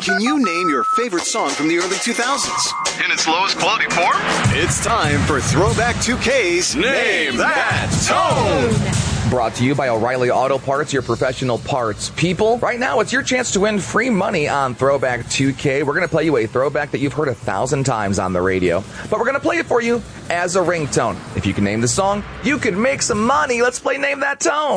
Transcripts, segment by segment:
Can you name your favorite song from the early 2000s? In its lowest quality form? It's time for Throwback 2K's Name That Tone! Brought to you by O'Reilly Auto Parts, your professional parts people. Right now, it's your chance to win free money on Throwback 2K. We're going to play you a throwback that you've heard 1,000 times on the radio, but we're going to play it for you as a ringtone. If you can name the song, you can make some money. Let's play Name That Tone.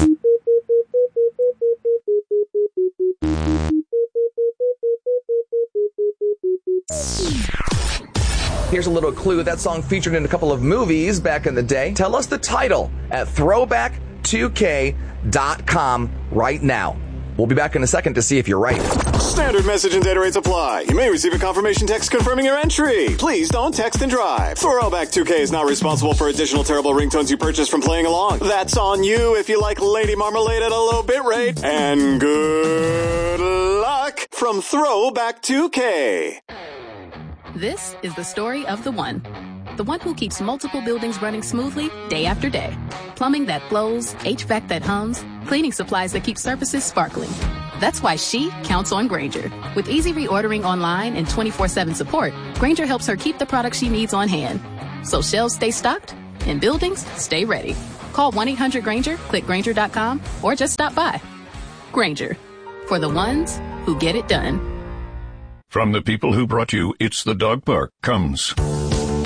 Here's a little clue. That song featured in a couple of movies back in the day. Tell us the title at throwback2k.com right now. We'll be back in a second to see if you're right. Standard message and data rates apply. You may receive a confirmation text confirming your entry. Please don't text and drive. Throwback 2K is not responsible for additional terrible ringtones you purchase from playing along. That's on you if you like Lady Marmalade at a low bit rate. And good luck from Throwback 2K. This is the story of the one who keeps multiple buildings running smoothly day after day. Plumbing that flows, HVAC that hums, cleaning supplies that keep surfaces sparkling. That's why she counts on Grainger. With easy reordering online and 24/7 support, Grainger helps her keep the products she needs on hand. So shelves stay stocked and buildings stay ready. Call 1-800-GRAINGER, click Grainger.com, or just stop by. Grainger, for the ones who get it done. From the people who brought you It's the Dog Park comes